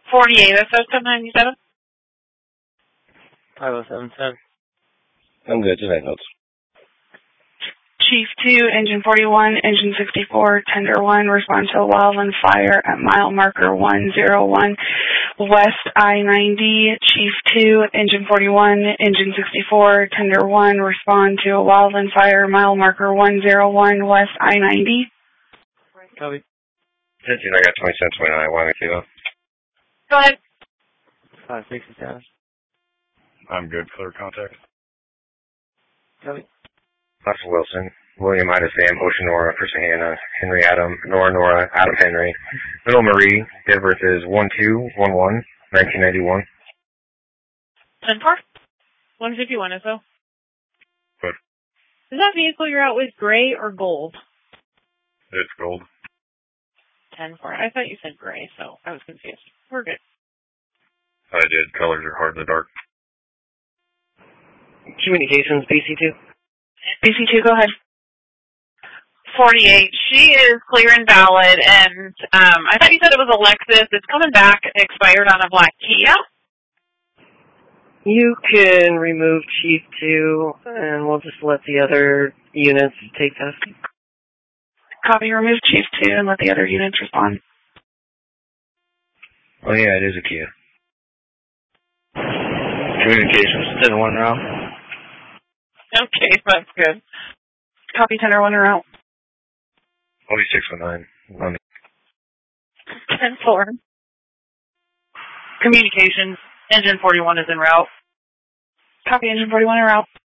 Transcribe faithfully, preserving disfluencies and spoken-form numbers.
forty-eight, that's ten ninety-seven. five oh seven ten. I'm good, tonight notes. Chief two, Engine forty-one, Engine sixty-four, Tender one, respond to a wildland fire at mile marker one zero one, West I ninety. Chief two, Engine forty-one, Engine sixty-four, Tender one, respond to a wildland fire, mile marker one zero one, West I ninety. Copy. fifteen, I got twenty-seven twenty-nine, one kilo. Go ahead. five sixty status. I'm good, clear contact. Copy. Michael Wilson, William Ida Sam, Ocean Nora, Christian Hannah, Henry Adam, Nora Nora, Adam Henry, Little Marie, date of birth is one two one one, nineteen ninety-one. ten four. one fifty-one S O. Good. Is that vehicle you're out with gray or gold? It's gold. ten four. I thought you said gray, so I was confused. We're good. I did. Colors are hard in the dark. Communications, B C two. B C two, go ahead. forty-eight. She is clear and valid, and um, I thought you said it was a Lexus. It's coming back expired on a black Kia. You can remove Chief two, and we'll just let the other units take testing. Copy, remove Chief two and let the other units respond. Oh yeah, it is a Kia. Communications, ten one route. Okay, that's good. Copy, Tender one route. forty-six oh nine. ten four. Communications. Engine forty-one is en route. Copy, Engine forty-one en route.